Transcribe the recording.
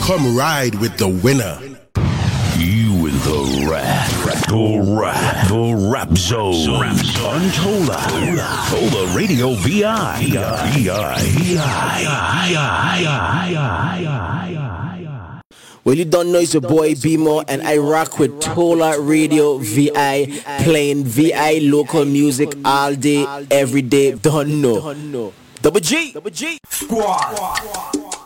Come ride with the winner. You in the rap zone. On Tola Radio VI. Well, you don't know, it's your boy B-Mo, and I rock with Tola Radio VI, playing VI local music all day, every day. Don't know. Double G. Squad.